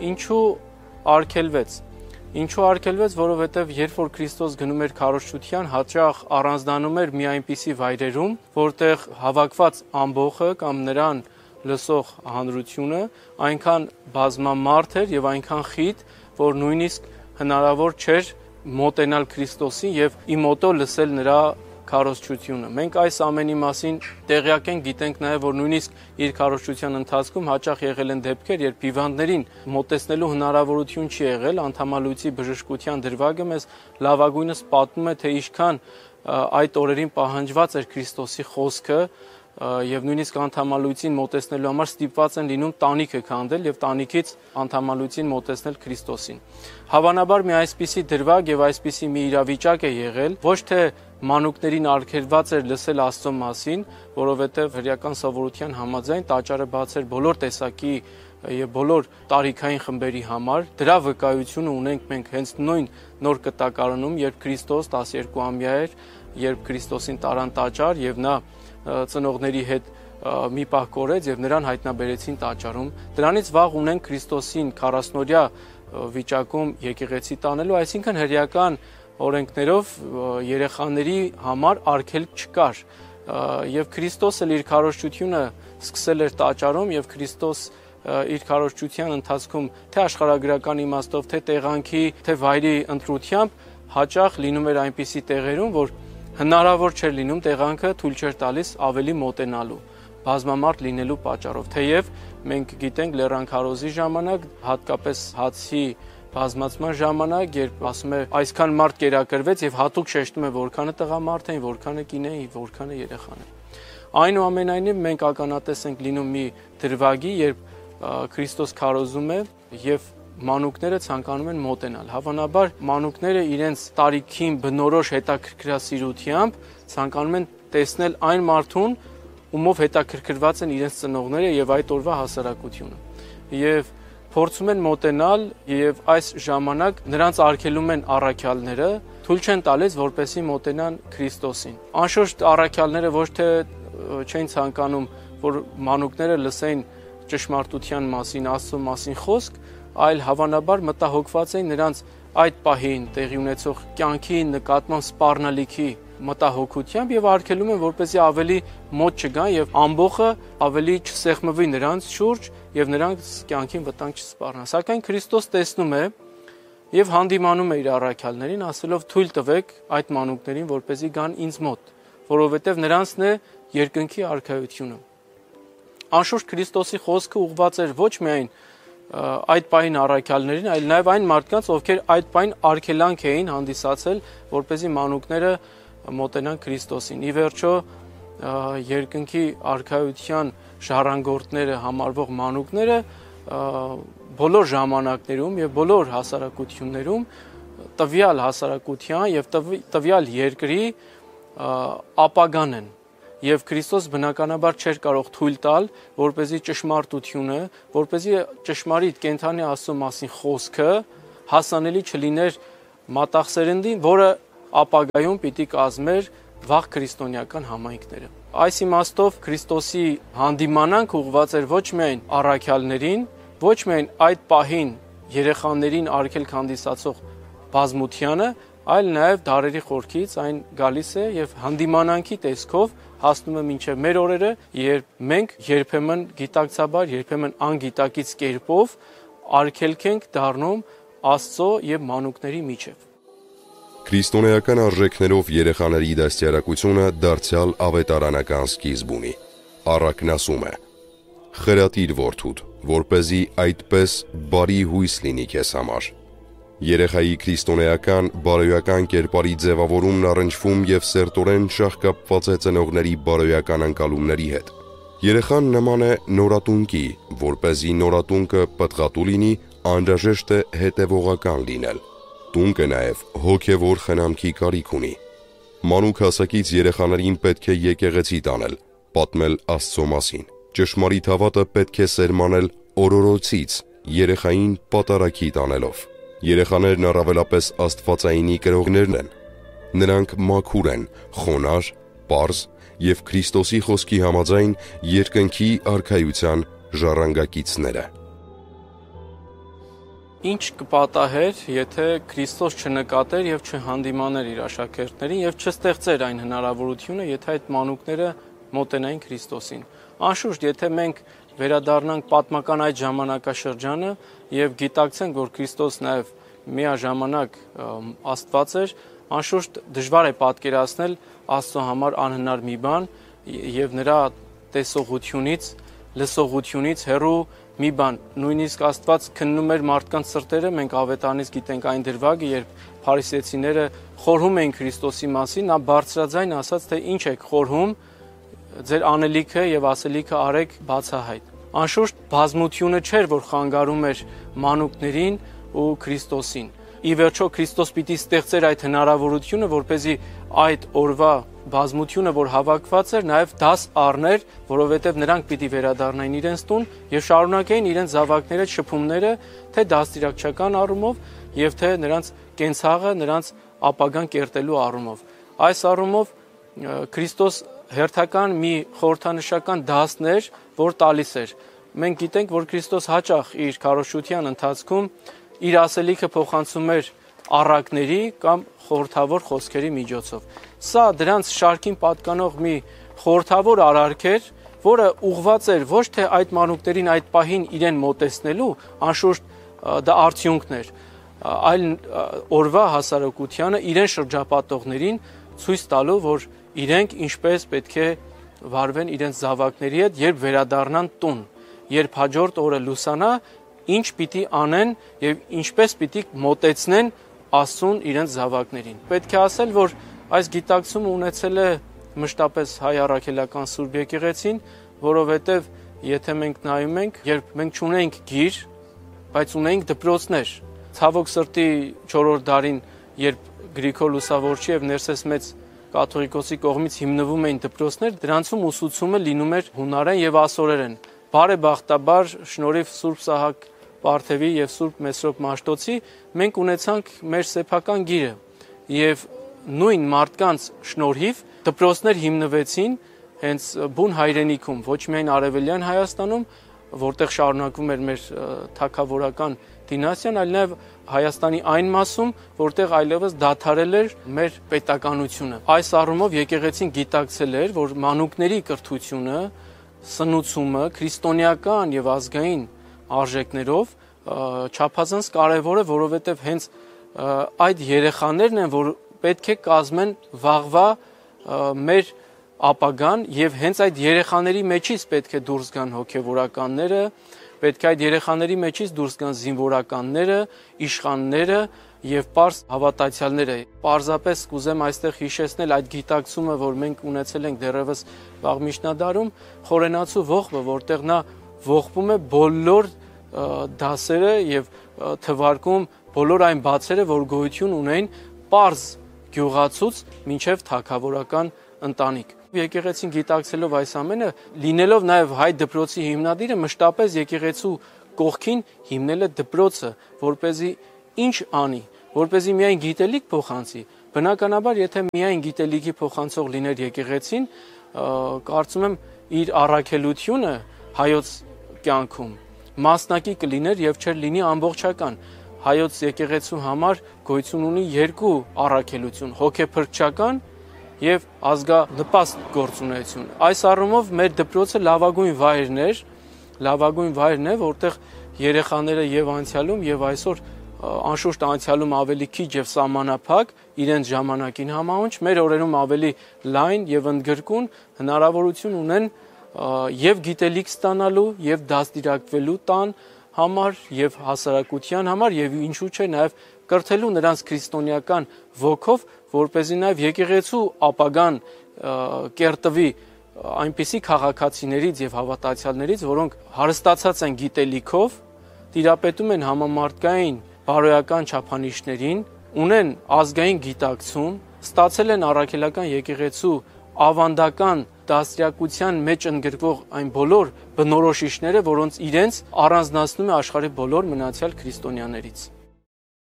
Ինչու արգելվեց։ Ինչու արգելվեց, որովհետև երբ որ Քրիստոս գնում էր քարոզչության, հաճախ առանձնանում էր մի այնպիսի վայրերում, որտեղ հավաքված ամբոխը կամ նրան լսող հանրությունը այնքան բազմամարդ էր եւ այնքան խիտ, որ նույնիսկ հնարավոր չէր մոտենալ Քրիստոսին եւ իմոտո լսել նրա քարոզչությունը։ Մենք այս ամենի մասին տեղյակ ենք, գիտենք նաև, որ նույնիսկ իր քարոզչության ընթացքում հաճախ եղել են դեպքեր, երբ հիվանդներին մոտեցնելու հնարավորություն չի եղել, անդամալույցի բժշկության դրվագը մեզ լավագույնս պատմում է, թե ինչքան այդ օրերին պահանջված էր Քրիստոսի խոսքը եւ նույնիսկ անդամալույցին մոտեցնելու համար ստիպված են լինում տանիքը քանդել եւ տանիքից անդամալույցին մոտեցնել Քրիստոսին։ Հավանաբար մի այսպիսի դրվագ եւ այսպիսի մի իրավիճակ է եղել, ոչ թե մանուկներին արգելված էր լսել Աստծո մասին, որովհետև հրեական սովորության համաձայն տաճարը բաց էր բոլոր տեսակի եւ բոլոր տարիքային խմբերի համար։ Դրա վկայությունը ունենք մենք հենց նույն նոր կտակարանում, երբ Քրիստոս 12-ամյա էր, երբ Քրիստոսին տարան տաճար եւ նա ծնողների հետ մի պահ կորեց եւ նրան հայտնաբերեցին տաճարում։ Դրանից վաղ ունենք Քրիստոսին 40-օրյա վիճակում եկեղեցի տանելու, այսինքն հրեական օրենքներով երեխաների համար արգելք չկար եւ Քրիստոսը իր քարոզչությունը սկսել էր տաճարում եւ Քրիստոս իր քարոզչության ընթացքում թե աշխարհագրական իմաստով, թե տեղանքի, թե վայրի ընտրությամբ հաճախ լինում էր այնպիսի տեղերում, որ հնարավոր չէր լինում տեղանքը թույլ չէր տալիս ավելի մոտենալու բազմամարդ լինելու պատճառով, թեև մենք գիտենք Լեռան քարոզի ժամանակ, հատկապես հացի բազմացման ժամանակ, երբ ասում է այսքան մարդ կերակրվեց եւ հատուկ շեշտում է որքանը տղամարդ էին, որքանը կին էին, որքանը երեխան են։ Այնուամենայնիվ մենք ականատես ենք լինում մի դրվագի, երբ Քրիստոս քարոզում է եւ մանուկները ցանկանում են մոտենալ։ Հավանաբար մանուկները իրենց տարիքին բնորոշ հետաքրքրասիրությամբ ցանկանում են տեսնել այն մարդուն, ումով հետաքրքրված են իրենց ծնողները եւ այդ օրվա հասարակությունը։ Եվ փորձում են մոտենալ եւ այս ժամանակ նրանց արգելում են առաքյալները, թույլ չեն տալիս, որպեսզի մոտենան Քրիստոսին։ Անշուշտ առաքյալները ոչ թե չեն ցանկանում, որ մանուկները լսեն ճշմարտության մասին, Աստծո մասին խոսք, այլ հավանաբար մտահոգված էին նրանց այդ պահին տեղի ունեցող կյանքի նկատմամբ սպառնալիքի մտահոգությամբ եւ արգելում են, որպեսզի ավելի մոտ չգան եւ ամբողը ավելի չսեղմվի նրանց շուրջ եւ նրանց կյանքին վտանգ չսպառնա։ Սակայն Քրիստոս տեսնում է եւ հանդիմանում է իր առաքյալներին, ասելով թույլ տվեք այդ մանուկներին, որպեսզի գան ինձ մոտ, որովհետեւ նրանցն է երկնքի արքայությունը։ Անշուշտ Քրիստոսի խոսքը ուղղված էր ոչ միայն այդ պահին առաքյալներին, այլ նաև այն մարդկանց, ովքեր այդ պահին արգելանք էին հանդիսացել, որպեսզի մանուկները մոտենան Քրիստոսին։ Ի վերջո երկնքի արքայության ժառանգորդները համարվող մանուկները բոլոր ժամանակներում եւ բոլոր հասարակություններում տվյալ հասարակության եւ տվյալ երկրի ապագան են։ Եվ Քրիստոս բնականաբար չէր կարող թույլ տալ, որպեսզի ճշմարտությունը, որպեսզի ճշմարիտ կենթանի Աստծո մասին խոսքը հասանելի չլիներ մատաղսերնդին, որը ապագայում պիտի կազմեր վաղ քրիստոնեական համայնքները։ Այս իմաստով Քրիստոսի հանդիմանանք ուղղված էր ոչ միայն առաքյալներին, ոչ միայն այդ պահին երեխաներին արգելք հանդիսացող բազմությանը, այլ նաև դարերի խորքից այն գալիս է եւ հանդիմանանքի տեսքով հասնում է մինչև մեր օրերը, երբ մենք երբեմն գիտակցաբար, երբեմն անգիտակից կերպով արգելք ենք դառնում Աստծո եւ մանուկների միջև։ Քրիստոնեական արժեքներով երեխաների դաստիարակությունը դարձյալ ավետարանական սկիզբ ունի։ Առակն ասում է. «Խրատիր որդուդ, որպեսզի այդպես բարի հույս լինի քեզ համար»։ Երեխայի քրիստոնեական բարոյական կերպարի ձևավորումն առնչվում եւ սերտորեն շահկապված է ծնողների բարոյական ընկալումների հետ։ Երեխան նման է նորատունկի, որպեսզի նորատունկը պտղատու լինի, անհրաժեշտ է հետևողական լինել։ Տունկը նաեւ հոգեվոր խնամքի կարիք ունի։ Մանուկ հասակից երեխաներին պետք է եկեղեցի տանել, պատմել Աստծո մասին։ Ճշմարիտ հավատը պետք է սերմանել օրորոցից, երեխային պատարագի տանելով։ Երեխաներն առավելապես աստվածայինի կրողներն են։ Նրանք մաքուր են, խոնար, պարզ եւ Քրիստոսի խոսքի համաձայն երկնքի արքայության ժառանգակիցները։ Ինչ կպատահեր, եթե Քրիստոս չնկատեր եւ չհանդիմաներ իր աշակերտներին եւ չստեղծեր այն հնարավորությունը, եթե այդ մանուկները մոտենային Քրիստոսին։ Անշուշտ, եթե մենք վերադառնանք պատմական այդ ժամանակաշրջանը եւ գիտակցենք, որ Քրիստոս նաեւ միաժամանակ Աստված էր, անշուշտ դժվար է պատկերացնել Աստծո համար անհնար մի բան եւ նրա տեսողությունից, լսողությունից հեռու մի բան, նույնիսկ Աստված քննում էր մարդկանց սրտերը, մենք ավետարանից գիտենք այն դրվագը, երբ փարիսեցիները խորհում էին Քրիստոսի մասին, նա բարձրաձայն ասաց, թե ինչ եք խորհում, ձեր անելիքը եւ ասելիքը արեք բացահայտ։ Անշուշտ բազմությունը չէր, որ խանգարում էր մանուկներին ու Քրիստոսին։ Ի վերջո Քրիստոս պիտի ստեղծեր այդ հնարավորությունը, որպեսզի այդ օրվա բազմությունը, որ հավաքված էր, նաև դաս առներ, որովհետև նրանք պիտի վերադառնային իրենց տուն եւ շարունակեին իրենց զավակները շփումները, թե դաստիարակչական առումով եւ թե նրանց կենցաղը, նրանց ապագան կերտելու առումով։ Այս առումով Քրիստոս հերթական մի խորհրդանշական դասներ, որ տալիս էր։ Մենք գիտենք, որ Քրիստոս հաճախ իր քարոզչության ընթացքում իր ասելիքը փոխանցում էր առակների կամ խորհրդավոր խոսքերի միջոցով։ Սա դրանց շարքին պատկանող մի խորհրդավոր արարք էր, որը ուղղված էր ոչ թե այդ մանուկներին այդ պահին իրեն մոտեցնելու, անշուշտ դա արդյունքն էր, այլ օրվա հասարակությանը իրեն շրջապատողներին ցույց տալու, որ իրենք ինչպես պետք է վարվեն իրենց զավակների հետ, երբ վերադառնան տուն, երբ հաջորդ օրը լուսանա, ինչ պիտի անեն եւ ինչպես պիտի մոտեցնեն Աստծուն իրենց զավակներին։ Պետք է ասել, որ այս գիտակցումը ունեցել է մշտապես հայ առաքելական Սուրբ եկեղեցին, որովհետեւ եթե մենք նայում ենք, երբ մենք չունենք գիր, բայց ունենք դպրոցներ, ցավոք սրտի 4-րդ դարին, երբ Գրիգոր Լուսավորչի եւ Ներսես Մեծ կաթողիկոսի կողմից հիմնվում էին դպրոցներ, դրանցում ուսուցումը լինում էր հունարեն եւ ասորերեն։ Բարեբախտաբար, շնորհիվ Սուրբ Սահակ Պարթևի եւ Սուրբ Մեսրոպ Մաշտոցի մենք ունեցանք մեր սեփական գիրը եւ նույն մարդկանց շնորհիվ դպրոցներ հիմնվեցին հենց բուն հայրենիքում, ոչ միայն Արևելյան Հայաստանում, որտեղ շարունակվում էր մեր թագավորական դինաստիան, այլ նաեւ Հայաստանի այն մասում, որտեղ այլևս դադարել էր մեր պետականությունը։ Այս առումով եկեղեցին գիտակցել էր, որ մանուկների կրթությունը, սնուցումը քրիստոնեական եւ ազգային արժեքներով չափազանց կարևոր է, որովհետև հենց այդ երեխաներն են, որ պետք է կազմեն վաղվա մեր ապագան եւ հենց այդ երեխաների մեջից պետք է դուրս գան հոգեվորականները, պետք է այդ երեխաների մեջից դուրս գան զինվորականները, իշխանները եւ պարզ հավատացյալները։ Պարզապես կուզեմ այստեղ հիշեցնել այդ գիտակցումը, որ մենք ունեցել ենք դեռևս վաղ միջնադարում, Խորենացու ողբը, որտեղ նա ողբում է բոլոր դասերը եւ թվարկում բոլոր այն բացերը, որ գոյություն ունեն պարզ գյուղացուց մինչև թագավորական ընտանիք։ Եկեղեցին գիտակցելով այս ամենը, լինելով նաև հայ դպրոցի հիմնադիրը, մշտապես եկեղեցու կողքին հիմնել է դպրոցը, որպեսզի ինչ անի, որպեսզի միայն գիտելիք փոխանցի։ Բնականաբար, եթե միայն գիտելիքի փոխանցող լիներ եկեղեցին, կարծում եմ իր առաքելությունը հայոց կյանքում մասնակի կլիներ եւ չէր լինի ամբողջական։ Հայոց եկեղեցու համար գոյություն ունի երկու առաքելություն՝ հոգեփրկչական եւ ազգանպաստ գործունեություն։ Այս առումով մեր դպրոցը լավագույն վայրն է, որտեղ երեխաները եւ անցյալում եւ այսօր անշուշտ անցյալում ավելի քիչ եւ սահմանափակ իրենց ժամանակին համահունչ, մեր օրերում ավելի լայն եւ ընդգրկուն հնարավորություն ունեն եւ գիտելիք ստանալու եւ դաստիարակվելու տան համար եւ հասարակության համար եւ ինչու՞ չէ նաեւ կրթելու նրանց քրիստոնեական ոգով, որպեսզի նաեւ եկեղեցու ապագան կերտվի այնպիսի քաղաքացիներից եւ հավատացյալներից, որոնք հարստացած են գիտելիքով, տիրապետում են համամարտկային բարոյական չափանիշներին, ունեն ազգային գիտակցում, ստացել են առաքելական եկեղեցու ավանդական դաստիարակության մեջ ընդգրկվող այն բոլոր բնորոշիչները, որոնց իրենց առանձնացնում է աշխարհի բոլոր մնացյալ քրիստոնյաներից։